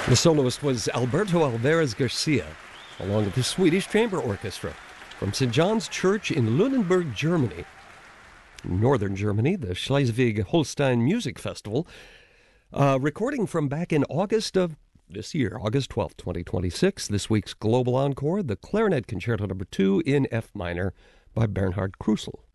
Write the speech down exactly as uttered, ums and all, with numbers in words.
The soloist was Alberto Alvarez Garcia, along with the Swedish Chamber Orchestra from Saint John's Church in Lunenburg, Germany. In northern Germany, the Schleswig-Holstein Music Festival, uh, recording from back in August of this year, August twelfth, twenty twenty-six. This week's Global Encore, the Clarinet Concerto Number two in F minor by Bernhard Krusel.